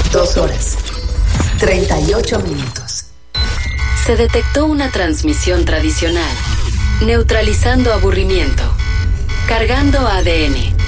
2 horas, 38 minutos. Se detectó una transmisión tradicional, neutralizando aburrimiento, cargando ADN,